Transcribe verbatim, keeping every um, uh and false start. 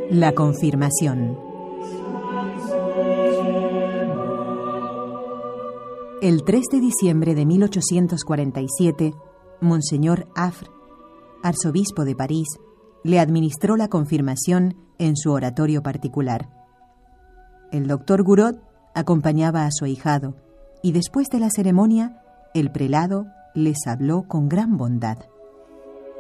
La confirmación. El tres de diciembre de mil ochocientos cuarenta y siete, Monseñor Affre, arzobispo de París, le administró la confirmación en su oratorio particular. El doctor Gouraud acompañaba a su ahijado y después de la ceremonia, el prelado les habló con gran bondad.